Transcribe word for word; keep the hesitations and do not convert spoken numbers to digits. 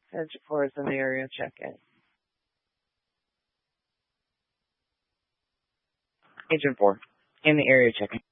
Agent four is in the area. Check in. Agent four, in the area. Check in.